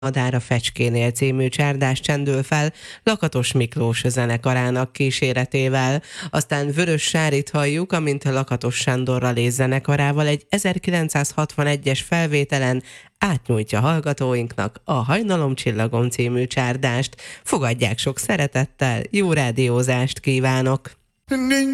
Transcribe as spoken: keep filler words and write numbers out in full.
Madár a Fecskénél című csárdás csendül fel Lakatos Miklós zenekarának kíséretével. Aztán Vörös Sárit halljuk, amint a Lakatos Sándor Ralész zenekarával egy ezerkilencszázhatvanegyes felvételen átnyújtja hallgatóinknak a Hajnalom csillagom című csárdást. Fogadják sok szeretettel, jó rádiózást kívánok!